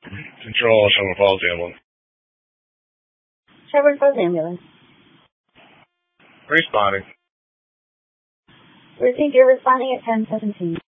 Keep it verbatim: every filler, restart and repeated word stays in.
Control, Sherwood Falls ambulance. Sherwood Falls ambulance. Responding. We think you're responding at ten seventeen.